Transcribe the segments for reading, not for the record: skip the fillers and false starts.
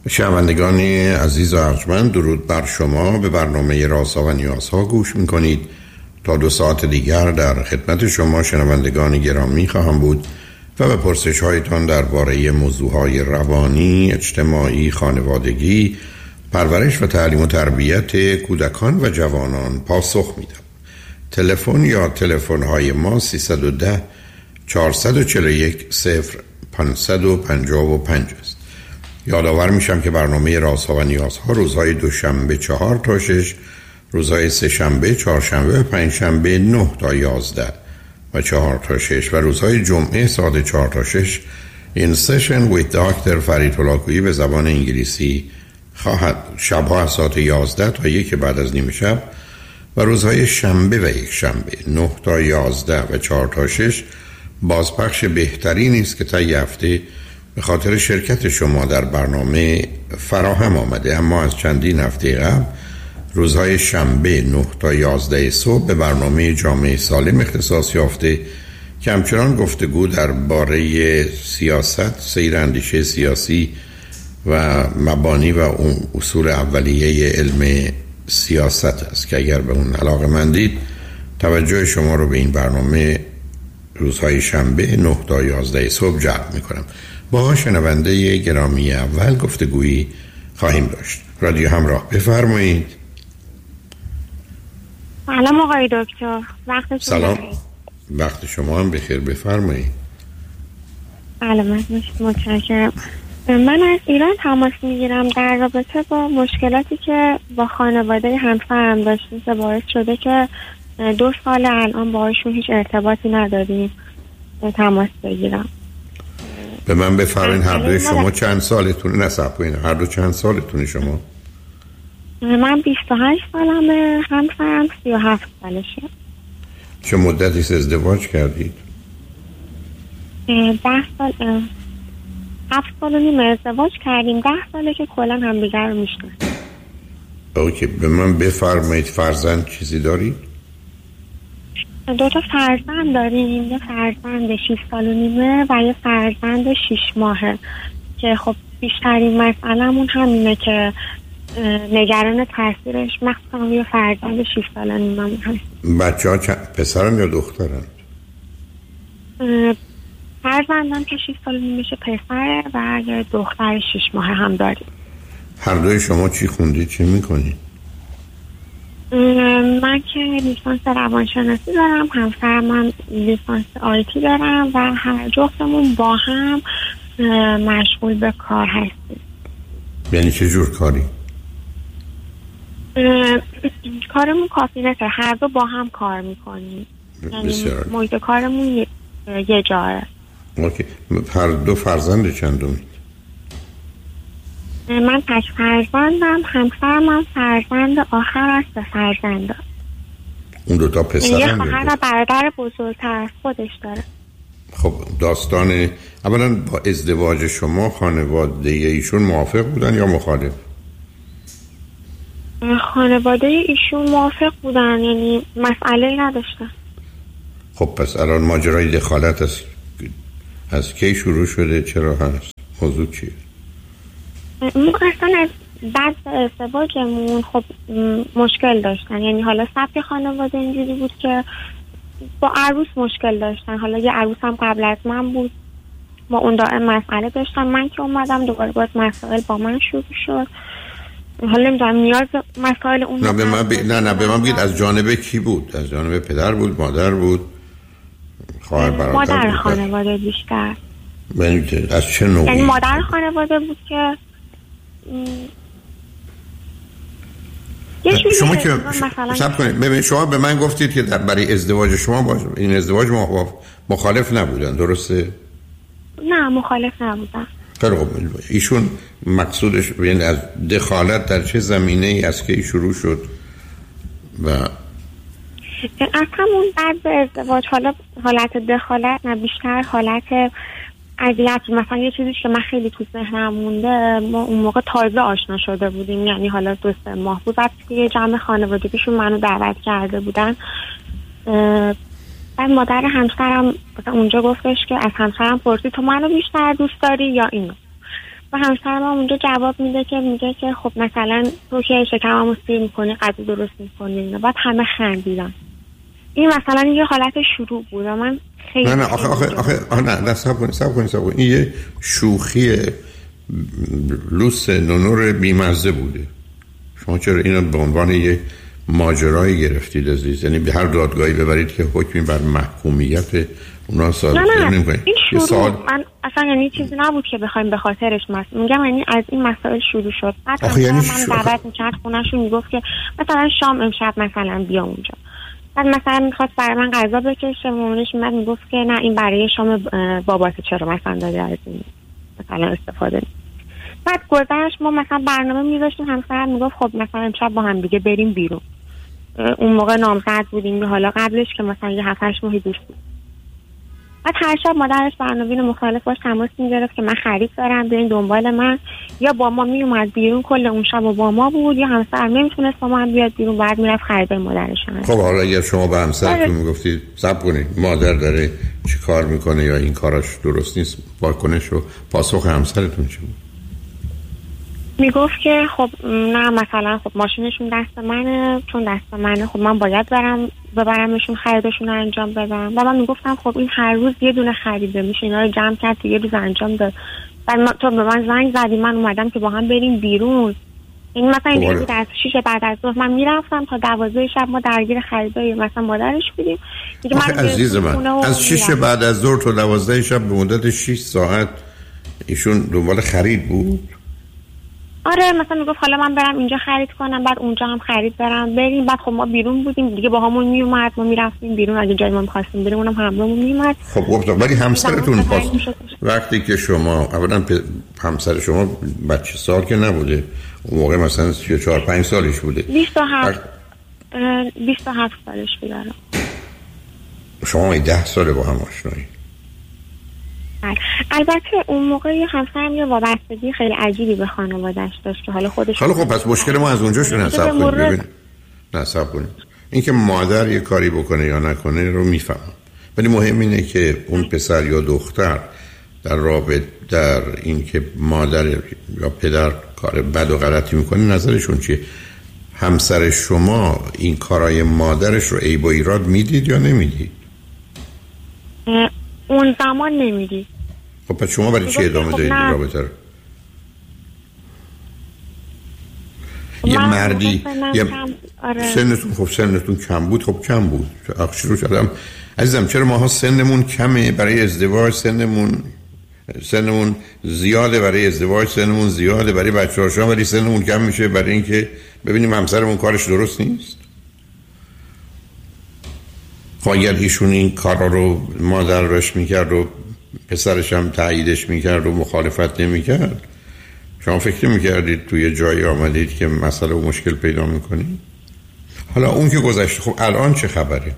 شنوندگان عزیز و ارجمند، درود بر شما. به برنامه رازها و نیازها گوش میکنید. تا 2 ساعت دیگر در خدمت شما شنوندگان گرامی خواهم بود و به پرسش هایتان درباره موضوعهای روانی، اجتماعی، خانوادگی، پرورش و تعلیم و تربیت کودکان و جوانان پاسخ میدم. تلفن یا تلفن های ما 310 441 0555 است. یادآور میشم که برنامه رازها و نیازها روزهای دوشنبه 4 تا 6، روزهای سه‌شنبه، چهارشنبه و پنجشنبه 9 تا 11 و 4 تا 6 و روزهای جمعه ساعت 4 تا 6 این سشن ویت دکتر فرید هلاکویی به زبان انگلیسی خواهد. شبها از ساعت 11 تا 1 بعد از نیمه شب و روزهای شنبه و یک شنبه 9 تا 11 و 4 تا 6 بازپخش بهترین است که طی هفته به خاطر شرکت شما در برنامه فراهم آمده. اما از چندین هفته قبل روزهای شنبه 9 تا 11 صبح به برنامه جامعه سالم اختصاص یافته که همچنان گفتگو درباره سیاست، سیر اندیشه سیاسی و مبانی و اون اصول اولیه علم سیاست است که اگر به اون علاقه‌مندید توجه شما رو به این برنامه روزهای شنبه 9 تا 11 صبح جلب می‌کنم. با شنونده گرامی اول گفتگویی خواهیم داشت. رادیو همراه، بفرمایید. سلام آقای دکتر، وقت شما سلام بخیر. وقت شما هم بخیر، بفرمایید. سلامت باشید، متشکرم. من از ایران تماس میگیرم در رابطه با مشکلاتی که با خانواده همسرم داشتیم که باعث شده که 2 سال الان باهاشون هیچ ارتباطی نداریم تماس بگیرم. به من بفرمایید هر دوی شما چند سالتونه؟ نصب کنید، هر دو چند سالتونه شما؟ من 28 سالمه، همسرم 37 سالشه. چه مدتی ازدواج کردید؟ 10 سال، 7 سال و نیم ازدواج کردیم. 10 ساله که کلا همدیگر رو میشناسیم. اوکی، به من بفرمایید فرزند چیزی دارید؟ 2 تا فرزند داریم، یه فرزند 6 سال و نیمه و یه فرزند 6 ماهه که خب بیشترین مسئله‌مون همینه که نگران تاثیرش مخصوصا یه فرزند 6 سال و نیمه هست. بچه‌ها پسرن یا دخترن؟ فرزندم که 6 سال و نیمه‌شه پسره و یه دختر 6 ماهه هم داریم. هر دوی شما چی خوندید، چی میکنید؟ من که لیسانس روانشناسی دارم، همسرم هم لیسانس آیتی دارم و هر جفتمون با هم مشغول به کار هستیم. یعنی چه جور کاری؟ کارمون کافی نته، هر دو با هم کار میکنیم. یعنی محیط کارمون یه جاره. اوکی. هر دو فرزند چندمید؟ من تک فرزندم، همسرم هم فرزند آخر از 3 فرزنده. اون 2 تا پسرن؟ یه خواهر و برادر بزرگتر از خودش داره. خب داستان اولا با ازدواج شما خانواده ایشون موافق بودن یا مخالف؟ خانواده ایشون موافق بودن، یعنی مسئله نداشتن. خب پس الان ماجرای دخالت از کی شروع شده؟ چرا هست؟ موضوع چیه؟ ما اصلا از بعد ازدواجمون خب مشکل داشتن، یعنی حالا سبک خانواده اینجوری بود که با عروس مشکل داشتن. حالا یه عروس هم قبل از من بود، با اون دائم مسئله داشتن. من که اومدم دوباره باز مسائل با من شروع شد. حالا نمیدونم نیاز مسائل اون نه به من بگید از جانب کی بود؟ از جانب پدر بود، مادر بود، خواهر برادر؟ مادر خانواده بیشتر. یعنی از چه نوعی؟ یعنی مادر خانواده بود که شما که صبر کنید، ببینید شما به من گفتید که برای ازدواج شما با این ازدواج مخالف نبودن، درسته؟ نه مخالف نبودن. خیلی خوب. ایشون مقصودش یعنی از دخالت در چه زمینه‌ای از که شروع شد؟ و از همون بعد ازدواج حالت دخالت نه، بیشتر حالت اذیت. مثلا یه چیزی که من خیلی تو ذهنم مونده، ما اون موقع تازه آشنا شده بودیم، یعنی حالا 2-3 ماه بود. بعد که یه جمع خانوادگیشون منو دعوت کرده بودن، بعد مادر همسرم اونجا گفتش که از همسرم پرسید تو منو بیشتر دوست داری یا اینو؟ و همسرم اونجا جواب میگه که خب مثلا تو که شکممو سیر میکنی غذا درست میکنی. بعد همه خندیدن. این مثلا یه حالت شروع بود و من خیلی نه آخه نه صبر کنید این یه شوخی لوس نونور بیمزه بوده. شما چرا اینو به عنوان یه ماجرایی گرفتید عزیز؟ یعنی به هر دادگاهی ببرید که حکمی بر محکومیت اونا صادر نمی‌کنه. این شروع من اصلا یعنی چیزی نبود که بخوایم به خاطرش میگم، یعنی از این مسائل شروع شد. بعد یعنی من دعوت می‌کرد خونه‌شون، میگفت که مثلا شام امشب مثلا بیا اونجا. بعد مثلا می‌خواست برای من غذا بکشه، مامانش میاد میگفت که نه این برای شام باباته، چرا مثلا داری از این مثلا استفاده می. بعد گذشت ما مثلا برنامه می‌ذاشتیم، همسر میگفت خب مثلا امشب با هم دیگه بریم بیرون. اون موقع نامزد بودیم، حالا قبلش که مثلا یه 7-8 ماه دوست بود. بعد هر شب مادرش برنامه مختلف باش تماس می‌گرفت که من خرید دارم بیاین دنبال من، یا با ما میومد بیرون کل اون شب با ما بود، یا همسر نمیتونست با من بیاد بیرون بعد میرفت خرید مادرش. خب حالا اگر شما به همسرتون میگفتید صبر کنید مادر داره چی کار میکنه یا این کاراش درست نیست، واکنش و پاسخ همسرتون چی بود؟ میگفت که خب نه مثلا خب ماشینشون دست منه، چون دست منه خب من باید ببرمشون خریدشون رو انجام بدم. و من میگفتم خب این هر روز یه دونه خریده میشه، اینا رو جمع کرد یه روز انجام داد. بعد تو به من زنگ زدی، من اومدم که با هم بریم بیرون. این مثلا اینجوری بود از 6 بعد از ظهر من میرفتم تا 12 شب ما درگیر خریدای مثلا مادرش بودیم. دیگه من عزیز من از 6 بعد از ظهر تا 12 شب به مدت 6 ساعت ایشون دنبال خرید بود. آره مثلا میگفت حالا من برم اینجا خرید کنم، بعد اونجا هم خرید بریم. بعد خب ما بیرون بودیم دیگه، با همون میومد، ما میرفتیم بیرون، اگه جایی ما می‌خواستیم بریم اونم همراهمون میومد. خب گفتم ولی همسرتون وقتی که شما اولا همسر شما بچه سال که نبوده، اون موقع مثلا 34-5 سالش بوده. 27 سالش بوده. شما 10 ساله با هم آشنایی. البته اون موقع یه همسرم یه وابستگی خیلی عجیبی به خانواده‌اش داشت که حالا خودش خب پس مشکل ما از اونجا شونه. نصب کنید این که مادر یه کاری بکنه یا نکنه رو میفهمم، ولی مهم اینه که اون پسر یا دختر در رابطه در این که مادر یا پدر کار بد و غلطی میکنه نظرشون چیه؟ همسر شما این کارای مادرش رو عیب و ایراد میدید یا نمیدید؟ اون زمان نمیدید. خب پس شما برای چی ادامه دادید رابطه رو؟ یه مردی سنتون کم بود. خب کم بود شروع شدم عزیزم. چرا ماها سنمون کمه برای ازدواج، سنمون زیاده برای ازدواج، سنمون زیاده برای بچه‌هاشون، ولی سنمون کم میشه برای اینکه ببینیم همسرمون کارش درست نیست. خب اگر ایشون این کارا رو مادر روش میکرد و پسرش هم تاییدش میکرد و مخالفت نمیکرد، شما فکر میکردید توی جایی آمدید که مسئله و مشکل پیدا میکنید؟ حالا اون که گذشته، خب الان چه خبره؟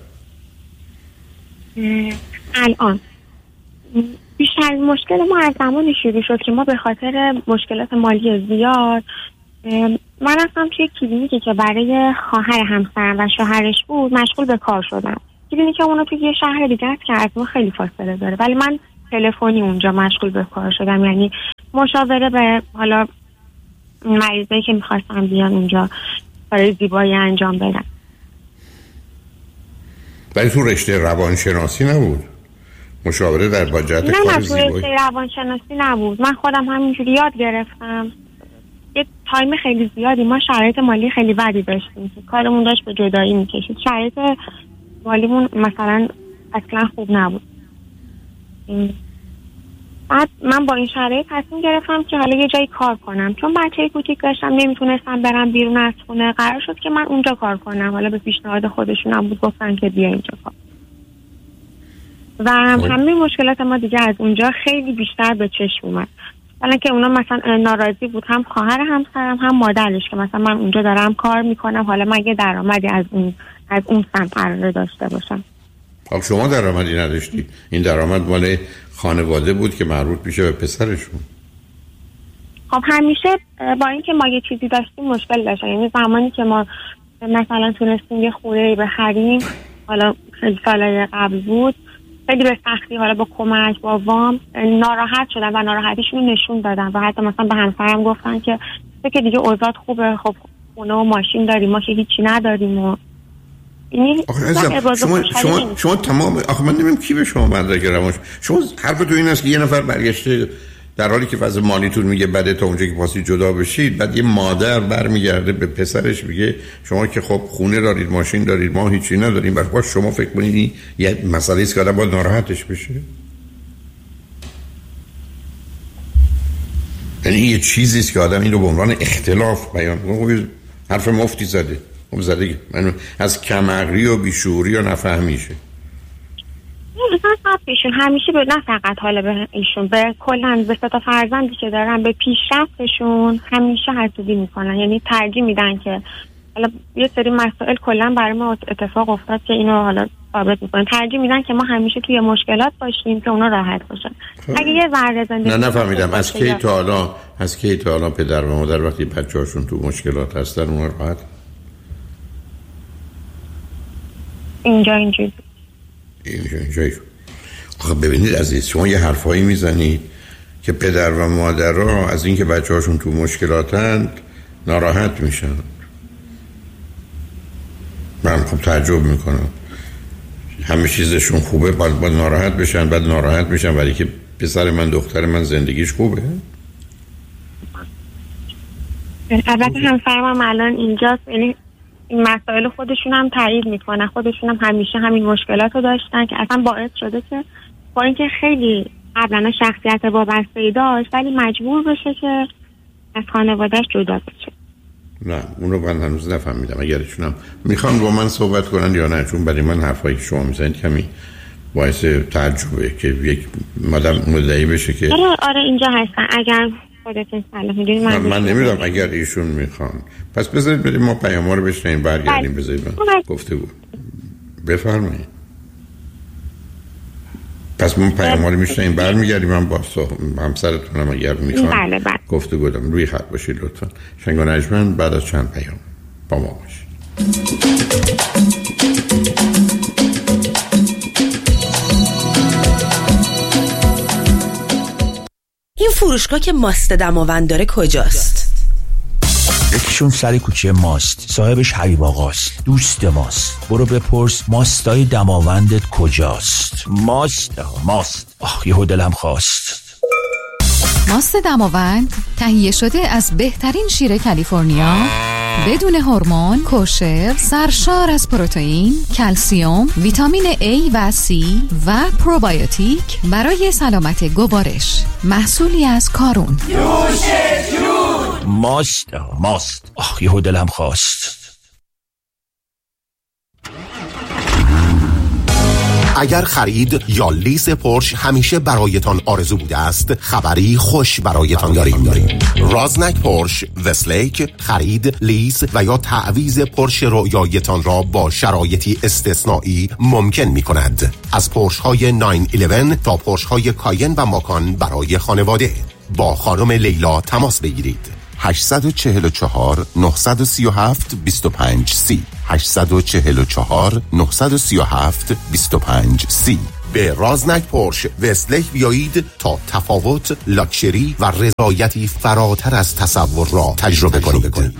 الان بیشتر مشکل ما از زمانی شروع شد که ما به خاطر مشکلات مالی زیاد، من رفتم توی کلینیکی که برای خواهر همسرم و شوهرش بود مشغول به کار شدم. کلینیک اونو توی یه شهر دیگه است که از ما خیلی فاصله داره، ولی من تلفنی اونجا مشغول به کار شدم، یعنی مشاوره به حالا مریضایی که میخواستم بیان اونجا برای زیبایی انجام بدن. ولی تو رشته روانشناسی نبود؟ مشاوره در باجت کار زیبایی؟ نه تو رشته روانشناسی نبود. من خودم همینجوری یاد گرفتم. یه تایم خیلی زیادی ما شرایط مالی خیلی بدی داشتیم، کارمون داشت به جدایی میکشید، شرایط مالیمون مثلا اصلا خوب نبود. بعد من با این شرایط تصمیم گرفتم که حالا یه جایی کار کنم، چون بچه کوچیک داشتم نمیتونستم برم بیرون از خونه. قرار شد که من اونجا کار کنم، حالا به پیشنهاد خودشونم بود، گفتن که بیا اینجا کار. و همه مشکلات ما دیگه از اونجا خیلی بیشتر به چشم اومد. حالا که اونا مثلا ناراضی بود، هم خواهر همسرم هم مادرش، که مثلا من اونجا دارم کار میکنم، حالا من یه درآمدی از اون سمت قراره داشته باشم. خب شما درآمدی نداشتی؟ این درآمد مال خانواده بود که مربوط میشه به پسرشون. خب همیشه با اینکه ما یه چیزی داشتیم مشکل داشتیم، یعنی زمانی که ما مثلا تونستیم یه خوره‌ای بخریم، حالا خیلی سالای قبل بود، خیلی به سختی حالا با کمک با وام ناراحت شدن و ناراحتیشون نشون دادن و حتی مثلا به همسرم گفتن که دیگه اوضاع خوبه، خب خونه و ماشین داریم، ما که هیچی نداریم و شما تمام من نمیدونم کی به شما مدرک روان شما حرفتون این است که یه نفر برگشته در حالی که وضع مالیتون میگه بده تا اونجا که پاسی جدا بشید، بعد یه مادر برمیگرده به پسرش میگه شما که خب خونه دارید ماشین دارید ما هیچی نداریم، برای شما فکر کنید یه مسئله است که آدم باید ناراحتش بشه؟ یعنی یه چیزی است که آدم این رو به عنوان اختلاف بیان کنه. حرف مفتی زده. خب زده من از کم عقلی و بیشعوری و نفهمیشه. مثلا ایشون همیشه به نه فقط حالا به ایشون به کلا به سه تا فرزندی که دارن به پیشرفتشون همیشه حسودی میکنن، یعنی ترجیح میدن که حالا یه سری مسائل کلا برای ما اتفاق افتاد که اینو حالا ثابت میکنن، ترجیح میدن که ما همیشه توی مشکلات باشیم که اونا راحت باشن. اگه یه ذره زندگی نفهمیدم از کی تا حالا پدر و مادر وقتی بچه‌هاشون تو مشکلات هستن اونا راحت؟ اینجوری آخه ببینید عزیز، شما یه حرفایی میزنید که پدر و مادرها از اینکه بچه‌هاشون تو مشکلاتند ناراحت میشن. من خب تعجب میکنم، همه چیزشون خوبه باید ناراحت بشن، بعد ناراحت میشن ولی که پسر من دختر من زندگیش خوبه. البته همسرم الان اینجاست، یعنی این مسائل خودشون هم تایید میکنن، خودشون هم همیشه همین مشکلات رو داشتن که اصلا باعث شده که با اینکه خیلی قبلا شخصیت وابسته‌ای داشت ولی مجبور بشه که از خانواده‌اش جدا بشه. نه اون رو من هنوز نفهمیدم اگر ایشون هم میخوان با من صحبت کنن یا نه، چون برای من حرفایی که شما میزنید کمی باعث تعجبه که یک مادم مدعی بشه که آره اینجا هستن. اگر خودتون صلاح میدونید من نمیدونم اگر ایشون میخوان پس بذارید بریم ما پیام ها رو بشنیم برگردیم. بذارید من گفته بود بفرمایید. پس من پیام ها رو میشنیم برمیگردیم. من با همسرتونم اگر میخوان گفته بودم روی خط باشید لطفا. شنگ و نجمن بعد از چند پیام با ما باشید. این فروشگاه که ماست دماوند داره کجاست؟ یکیشون سر کوچه ماست، صاحبش حبیب آقاست، دوست ماست. برو بپرس ماستای دماوندت کجاست. ماست یهو دلم خواست. ماست دماوند تهیه شده از بهترین شیر کالیفرنیا، بدون هورمون، کوشر، سرشار از پروتئین، کلسیم، ویتامین A و C و پروبیوتیک برای سلامت گوارش. محصولی از کارون. ماست یهو دلم خواست. اگر خرید یا لیز پورش همیشه برایتان آرزو بوده است، خبری خوش برایتان داریم. رازنک پورش وستلیک خرید، لیز و یا تعویض پورش رویایتان را با شرایطی استثنایی ممکن می کند. از پورش های 911 تا پورش های کاین و ماکان برای خانواده. با خانم لیلا تماس بگیرید. 844 937 2530 844 937 2530. به رازنک پورش وستلیک بیایید تا تفاوت، لاکچری و رضایتی فراتر از تصور را تجربه کنید.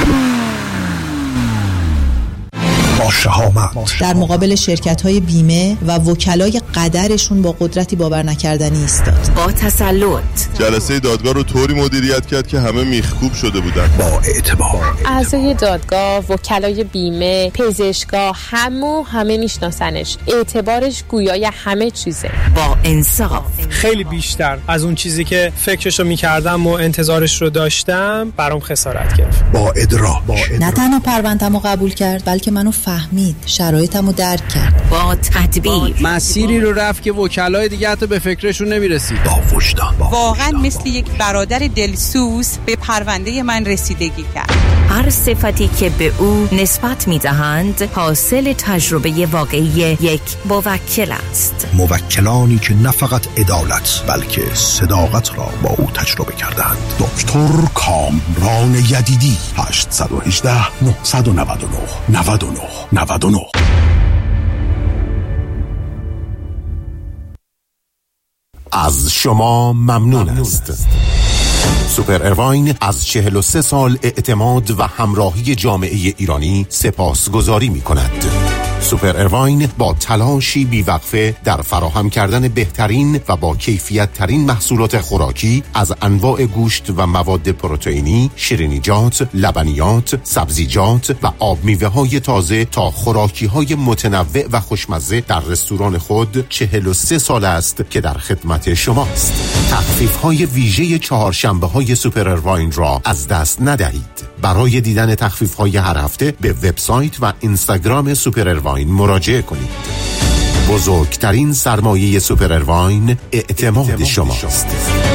شهامت در مقابل شرکت‌های بیمه و وکلای قدرشون با قدرتی باور نکردنی ایستاد. با تسلط جلسه دادگاه رو طوری مدیریت کرد که همه میخکوب شده بودن. با اعتبار اعضای دادگاه، وکلای بیمه، پزشکا همه میشناسنش. اعتبارش گویای همه چیزه. با انصاف خیلی بیشتر از اون چیزی که فکرشو میکردم و انتظارش رو داشتم برام خسارت گرفت. با ادراک نه تنها پرونده‌مو قبول کرد بلکه منو فهمید، شرایطمو درک کرد. با تدبیر مسیری رو رفت که وکلای دیگه حتی به فکرشون نمیرسید. با وجدان واقعا مثل یک برادر دلسوز به پرونده من رسیدگی کرد. هر صفتی که به او نسبت میدهند حاصل تجربه واقعی یک موکل است. موکلانی که نه فقط عدالت بلکه صداقت را با او تجربه کردند. دکتر کامران یدیدی. 818 999 99 99. از شما ممنون است. سوپر اروین از 43 سال اعتماد و همراهی جامعه ایرانی سپاسگزاری می کند. سوپر اروین با تلاشی بیوقفه در فراهم کردن بهترین و با کیفیت ترین محصولات خوراکی از انواع گوشت و مواد پروتئینی، شیرینیجات، لبنیات، سبزیجات و آب میوه های تازه تا خوراکی های متنوع و خوشمزه در رستوران خود 43 سال است که در خدمت شماست. تخفیف های ویژه چهارشنبه های سوپر اروین را از دست ندهید. برای دیدن تخفیف های هر هفته به وبسایت و اینستاگرام سوپر اروین مراجعه کنید. بزرگترین سرمایه سوپر اروین اعتماد شماست.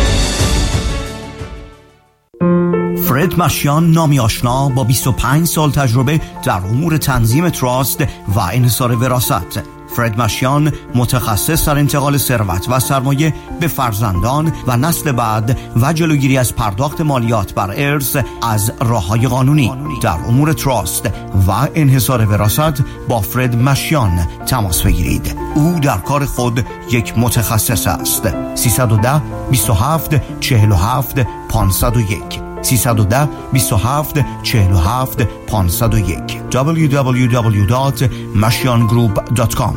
فرد مشیان، نامی آشنا با 25 سال تجربه در امور تنظیم تراست و انحصار وراثت. فرد مشیان متخصص در انتقال ثروت و سرمایه به فرزندان و نسل بعد و جلوگیری از پرداخت مالیات بر ارث از راه‌های قانونی. در امور تراست و انحصار وراثت با فرد مشیان تماس بگیرید. او در کار خود یک متخصص است. 310 27 47 501 310 27 47 501 www.mashiangroup.com.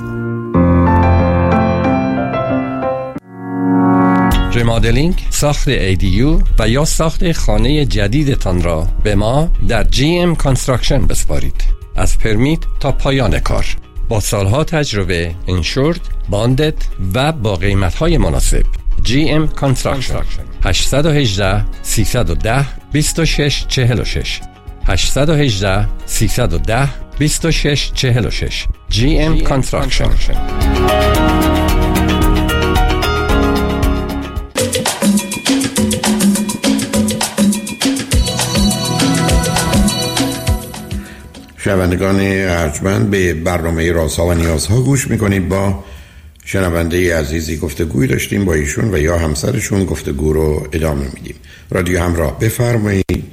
ریمادلینگ، ساخت ADU و یا ساخت خانه جدیدتان را به ما در GM Construction بسپارید. از پرمیت تا پایان کار با سالها تجربه، انشورد، باندد و با قیمت‌های مناسب. GM Construction 818 310 2646 818 310 2646 GM Construction. شنوندگان ارجمند، به برنامه رازها و نیازها گوش میکنید. با شنونده عزیزی گفتگوی داشتیم با ایشون و یا همسرشون. گفتگو رو ادامه میدیم. رادیو همراه، بفرمایید.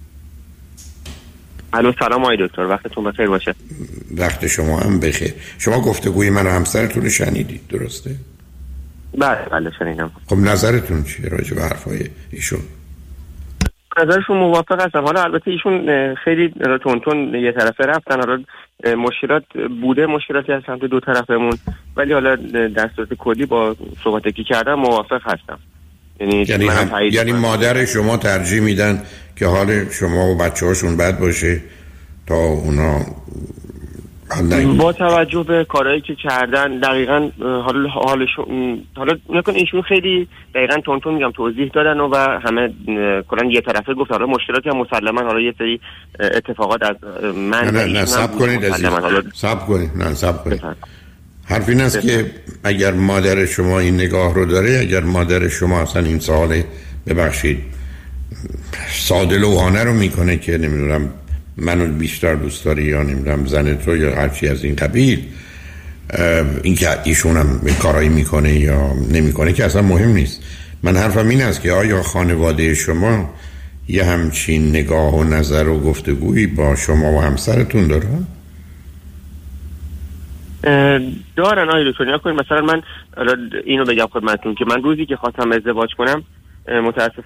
الو، سلام آقای دکتر، وقتتون بخیر باشه. وقت شما هم بخیر. شما گفتگوی من و همسرتون رو شنیدید، درسته؟ بله شنیدم. خب نظرتون چیه راجع به حرفای ایشون؟ نظرشون موافق هستم. حالا البته ایشون خیلی تونتون یه طرفه رفتن. حالا مشکلات بوده، مشکلاتی از سمت دو طرفمون، ولی حالا در صورت کلی با صحبتی که کردم موافق هستم. یعنی مادر شما ترجیح میدن که حال شما و بچه‌هاشون بد باشه تا اونا با توجه به کارهایی که کردن. دقیقاً حالا نکن ایشون خیلی دقیقاً تونتون میگم توضیح دادن و همه کلاً یه طرفه گفت. حالا مشکلاتی هم مسلماً، حالا یه سری اتفاقات از من نه صبر کنید. حرف این است که اگر مادر شما این نگاه رو داره، اگر مادر شما اصلا این سوال ببخشید ساده لوحانه رو میکنه که نمیدونم منو بیشتر دوست داری یا نمیدونم زنت رو یا هرچی از این قبیل، این که ایشون هم کارایی میکنه یا نمیکنه که اصلا مهم نیست. من حرفم این است که آیا خانواده شما یه همچین نگاه و نظر و گفتگویی با شما و همسرتون دارن؟ دارن آقای دکتر. نکنید مثلا من اینو بگم خدمتتون که من روزی که خواستم ازدواج کنم متاسفانه